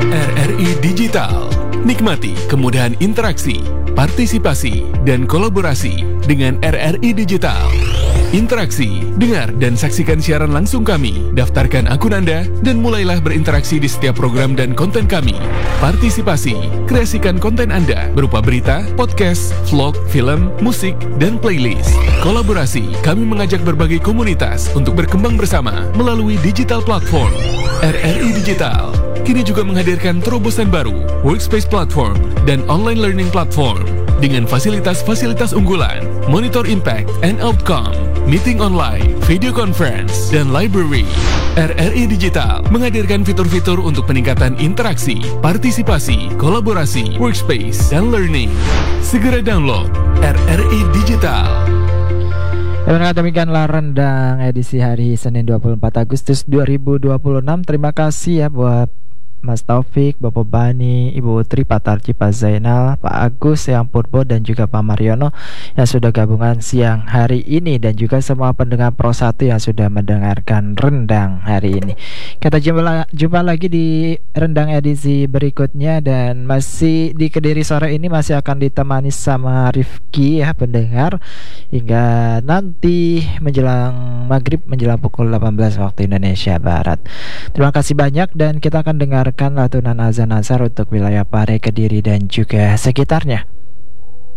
RRI Digital. Nikmati kemudahan interaksi, partisipasi, dan kolaborasi dengan RRI Digital. Interaksi, dengar dan saksikan siaran langsung kami, daftarkan akun Anda, dan mulailah berinteraksi di setiap program dan konten kami. Partisipasi, kreasikan konten Anda berupa berita, podcast, vlog, film, musik, dan playlist. Kolaborasi, kami mengajak berbagai komunitas untuk berkembang bersama melalui digital platform. RRI Digital kini juga menghadirkan terobosan baru, workspace platform, dan online learning platform dengan fasilitas-fasilitas unggulan, monitor impact and outcome, meeting online, video conference, dan library. RRI Digital menghadirkan fitur-fitur untuk peningkatan interaksi, partisipasi, kolaborasi, workspace, dan learning. Segera download RRI Digital. Demikianlah Rendang edisi hari Senin 24 Agustus 2026. Terima kasih ya buat Mas Taufik, Bapak Bani, Ibu Utri, Pak Tarji, Pak Zainal, Pak Agus, Yang Purbo, dan juga Pak Mariono yang sudah gabungan siang hari ini, dan juga semua pendengar Pro 1 yang sudah mendengarkan Rendang hari ini. Kita jumpa lagi di Rendang edisi berikutnya, dan masih di Kediri sore ini masih akan ditemani sama Rifki ya pendengar, hingga nanti menjelang maghrib, menjelang pukul 18 waktu Indonesia Barat. Terima kasih banyak, dan kita akan dengarkan latunan azan asar untuk wilayah Pare, Kediri, dan juga sekitarnya.